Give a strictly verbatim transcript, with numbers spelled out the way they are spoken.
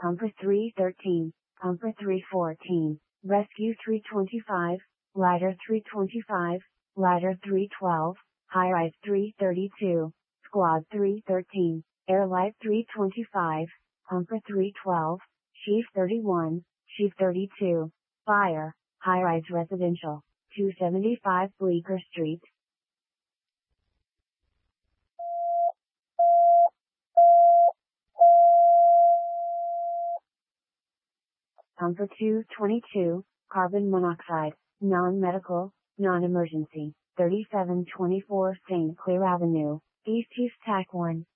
Pumper three thirteen, Pumper three fourteen, Rescue three twenty-five, Ladder three twenty-five, Ladder three twelve, High-Rise three thirty-two, Squad three thirteen, Airlight three twenty-five, Pumper three twelve, Chief thirty-one, Chief thirty-two, Fire, High-Rise Residential, two seventy-five Bleecker Street. Pumper two twenty-two, Carbon Monoxide, Non-Medical, Non-Emergency, thirty-seven twenty-four Saint Clair Avenue, East East Tac one.